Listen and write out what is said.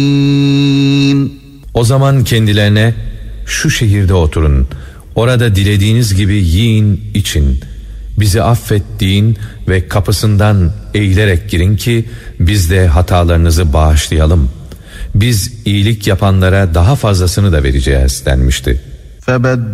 O zaman kendilerine şu şehirde oturun, orada dilediğiniz gibi yiyin için, bizi affet deyin ve kapısından eğilerek girin ki biz de hatalarınızı bağışlayalım. Biz iyilik yapanlara daha fazlasını da vereceğiz denmişti.